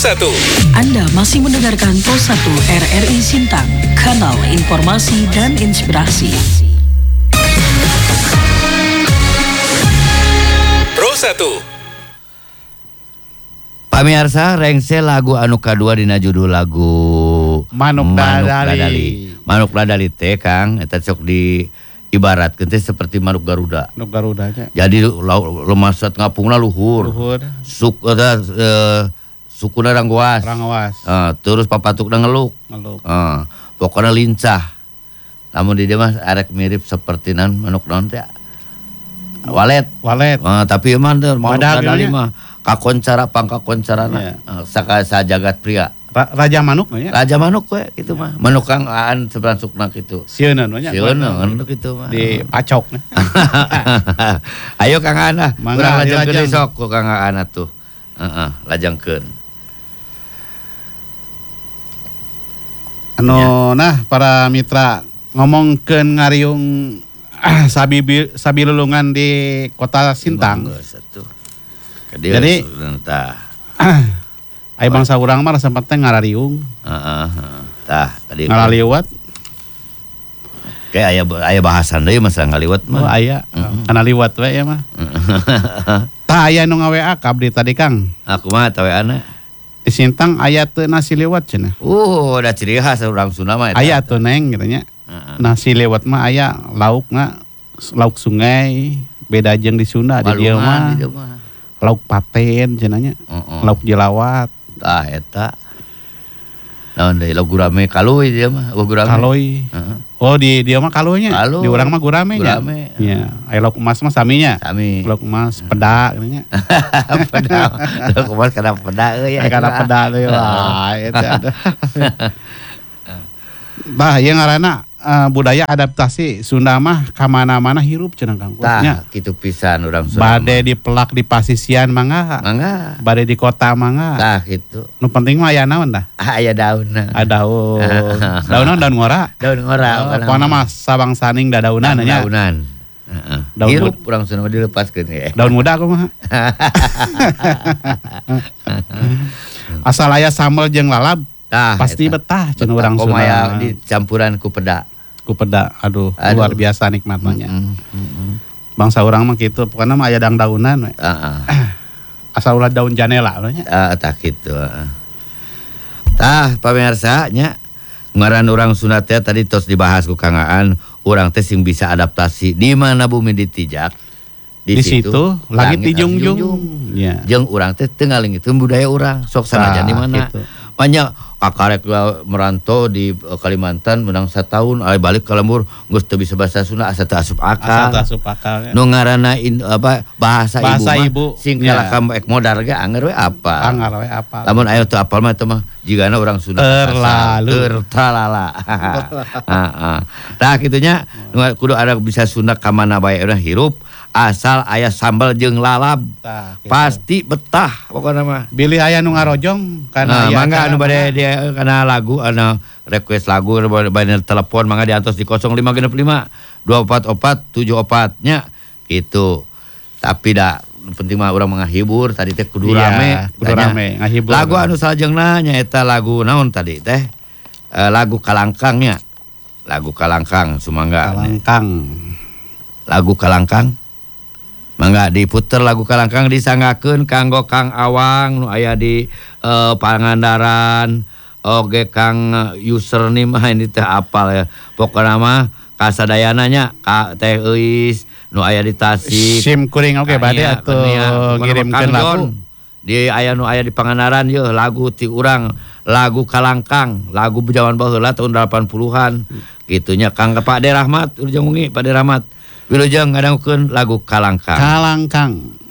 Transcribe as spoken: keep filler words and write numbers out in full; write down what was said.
satu. Anda masih mendengarkan Pro satu R R I Sintang, kanal informasi dan inspirasi. Pro satu. Pamirsa, rengse lagu anu kadua dina judul lagu Manuk Dadali. Manuk Dadali teh Kang eta sok di ibarat teh seperti manuk Garuda. Manuk Garudanya. Jadi lemasat ngapungna luhur. Luhur. Suk eta uh, sukuna ranggoas. Ranggoas. Uh, terus papatukna ngeluk. Ngeluk. Uh, pokoknya lincah. Namun di dia mah arek mirip seperti nan manuk naon teh. Walet. Walet. Uh, tapi emang manuk Dadali mah kakoncara pangkakoncarana yeah. uh, saka sajagat pria. Ra- Raja manuk nya. Raja manuk we kitu mah. Manuk kang aan seberansukna kitu. Sieun nya. Sieun manuk kitu mah. Di pacok. Ayo Kang Ana, urang lajengkeun sok ku Kang Ana tuh. Heeh, lajengkeun. Anu ya. Nah para mitra ngomongkeun ngariung ah, sabi sabi lulungan di Kota Sintang. Dia jadi ai bangsa urang mah sempat teh ngarariung. Heeh. Tah, tadi ngaraliwat. Kayak aya aya bahasan deui masalah ngaliwat mah. Oh aya. Mm-hmm. Kana liwat we ya mah. Tah aya nu ngawe A K abdi tadi Kang. Aku mah teh ana. Di Sintang aya teu nasi liwat cenah. Uh, da ciri khas urang Sunda mah eta. Aya atuh Neng kitu nya. Uh-huh. Nasi liwat mah aya laukna lauk sungai, beda jeung di Sunda di dieu mah. Lauk paten cenanya, uh-uh. lauk jelawat. Tah eta. Naon deui lauk gurame kaloi dia mah, lauk gurame. Kaloi. Uh-huh. Oh di dia mah kaloinya. Kalo. Di urang mah gurame nya. Gurame. Iya, aya lauk emas mah saminya. Sami. Lauk emas peda nya. Peda. Lauk emas kana peda euy. Kana peda deui wah eta ada. Bah, yang ngaranna Uh, budaya adaptasi Sunda mah ka mana-mana hirup cenah Kang. Tah, kitu pisan urang Sunda. Bade di pelak di pasisian mangga. Mangga. Bade di kota mangga. Tah kitu. Nu penting mah aya naon tah? Ah, aya daunna. Ada daun. Daunna daun ngora. Daun ngora. Oh, pokona mah sabangsaning dadaunan nya. Daunan. Heeh. Daun hirup urang Sunda mah dilepaskeun ya. Daun muda aku mah. Asal aya sambal jeung lalab. Tah, pasti eta. Betah cenah urang Sunda. Komaya dicampuran ku peda. Ku peda, aduh, aduh, luar biasa nikmatnya. Mm-hmm. Mm-hmm. Bangsa orang mah gitu, pokoknya mah aya dang daunan. Uh-uh. Asal ulah daun janela nya. Ah, uh, tah kitu. Uh. Tah pamirsa nya ngaran urang Sunda teh tadi tos dibahas ku Kang Aan, urang teh sing bisa adaptasi di mana bumi ditijak. Di, di situ, situ langit dijungjung. Ya. Jeung urang teh teu ngalingitkeun budaya urang, sok sanajan di mana. Gitu. Banyak kakarek merantau di Kalimantan menang setahun ali balik ke lembur geus teu bisa bahasa Sunda asa teu asup akal. Asa teu asup akal. Ya. Nu ngaranna apa bahasa, bahasa ibu, ibu sing kala kam ek modar ge anger we apa. Anger we apa. Lamun aya teu apal mah teh mah jigana urang Sunda terlalu tertalala. Heeh. Tah kitu nya kudu ada bisa Sunda ka mana bae urang hirup. Asal aya sambal jeung lalab tah, pasti betah pokokna mah. Bilih aya nu ngarojong kana nah, aya mangga anu bade dia kana lagu anu request lagu bade telepon mangga diantos di nol lima genep lima dua empat empat tujuh empat nya gitu. Tapi da penting mah urang menghibur tadi teh kudu iya, rame kudu rame ngahibur. Lagu anu salajengna nya eta lagu naon tadi teh e, lagu Kalangkangnya. Lagu Kalangkang sumangga. Kalangkang. Lagu Kalangkang mangga diputer lagu Kalangkang disanggakeun kanggo Kang Awang nu aya di uh, Pangandaran oge Kang username ini teh apal ya pokona mah kasadayana nya ka teh Euis nu aya di Tasik sim kuring oge bade atuh ngirimkeun lagu di aya nu aya di Pangandaran yeuh lagu ti urang lagu Kalangkang lagu zaman baheula tahun delapan puluhan gitunya Kang Pak De Rahmat urang ungi Pak De Rahmat wilujeng ngadangkeun lagu Kalangkang. Kalangkang.